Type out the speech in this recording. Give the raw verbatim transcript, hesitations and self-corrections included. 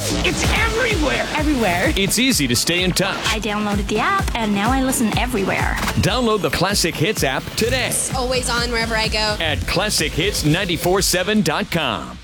It's everywhere. Everywhere. It's easy to stay in touch. I downloaded the app, and now I listen everywhere. Download the Classic Hits app today Always on wherever I go. at classic hits nine four seven dot com.